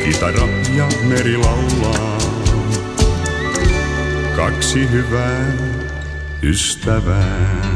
kitara ja meri laulaa. Kaksi hyvää ystävää.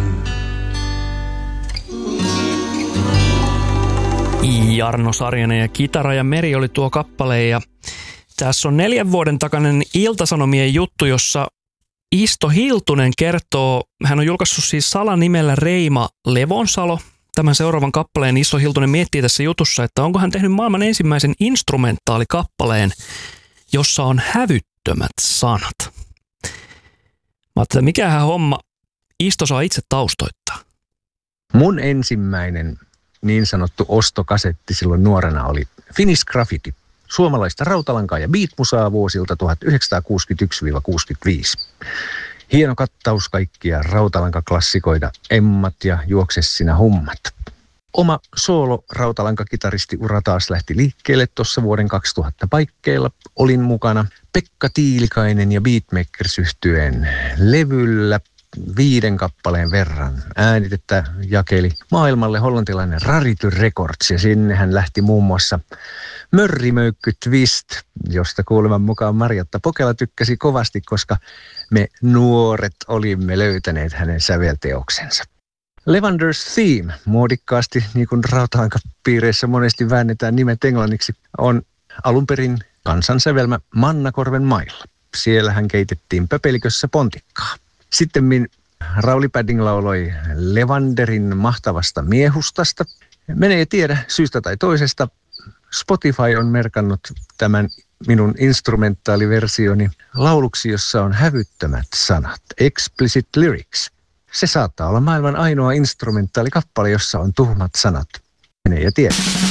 Jarno Sarjanen ja Kitara ja meri oli tuo kappale, ja tässä on 4 vuoden takainen Ilta-Sanomien juttu, jossa Isto Hiltunen kertoo, hän on julkaissut siis salanimellä Reima Levonsalo. Tämän seuraavan kappaleen Isto Hiltunen miettii tässä jutussa, että onko hän tehnyt maailman ensimmäisen instrumentaalikappaleen, jossa on hävyttömät sanat. Mä ajattelin, että mikähän homma Isto saa itse taustoittaa. Mun ensimmäinen niin sanottu ostokasetti silloin nuorena oli Finnish Graffiti. Suomalaista rautalankaa ja beatmusaa vuosilta 1961-65. Hieno kattaus kaikkia rautalankaklassikoita, Emmat ja Juokse sinä hummat. Oma soolo-rautalankakitaristiura taas lähti liikkeelle tuossa vuoden 2000 paikkeilla. Olin mukana Pekka Tiilikainen ja Beatmakers-yhtyeen levyllä 5 kappaleen verran. Äänitettä jakeli maailmalle hollantilainen Rarity Records, ja sinne hän lähti muun muassa Mörrimöykky Twist, josta kuuleman mukaan Marjatta Pokela tykkäsi kovasti, koska me nuoret olimme löytäneet hänen sävelteoksensa. Levander's Theme, muodikkaasti niin kuin rautalankapiireissä monesti väännetään nimet englanniksi, on alun perin kansansävelmä Mannakorven mailla. Siellä hän keitettiin pöpelikössä pontikkaa. Sitten Rauli Padding lauloi Levanderin mahtavasta miehustasta. Menee tiedä syystä tai toisesta. Spotify on merkannut tämän minun instrumentaaliversioni lauluksi, jossa on hävyttömät sanat, explicit lyrics. Se saattaa olla maailman ainoa instrumentaalikappale, jossa on tuhmat sanat. Menee ja tiedä.